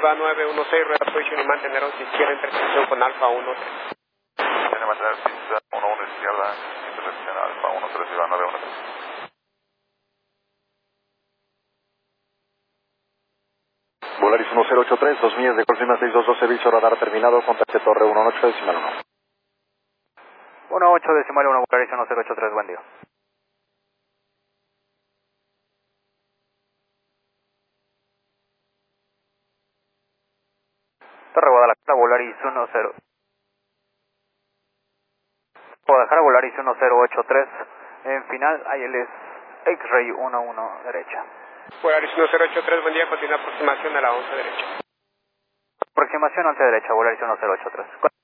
Viva 916, rueda position y manteneros izquierda, intersección con Alfa 13. Tiene mantener pista 11 izquierda, intersección Alfa 13, Viva 913. Volaris 1083, 2 millas de Golfima 622, servicio radar terminado, contacte torre 18.1. 18.1, Volaris 1083, buen día. Torre Guadalajara, Volaris 10. Guadalajara, Volaris 1083, en final, ILS X-Ray 11 derecha. Volaris 1083, buen día, continúa aproximación a la 11 derecha. Aproximación 11 derecha, Volaris 1083.